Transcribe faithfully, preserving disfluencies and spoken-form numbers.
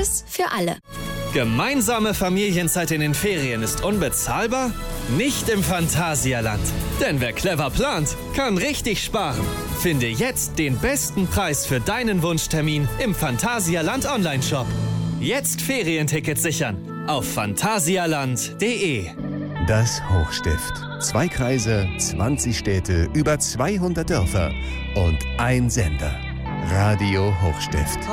Gutes für alle. Gemeinsame Familienzeit in den Ferien ist unbezahlbar? Nicht im Phantasialand. Denn wer clever plant, kann richtig sparen. Finde jetzt den besten Preis für deinen Wunschtermin im Phantasialand Online-Shop. Jetzt Ferientickets sichern auf phantasialand punkt de. Das Hochstift. Zwei Kreise, zwanzig Städte, über zweihundert Dörfer und ein Sender. Radio Hochstift.